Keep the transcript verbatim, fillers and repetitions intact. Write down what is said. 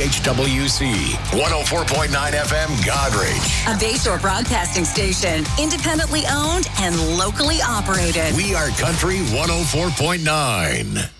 H W C, one oh four point nine F M, Godrich. A Bayshore broadcasting station, independently owned and locally operated. We are Country one oh four point nine.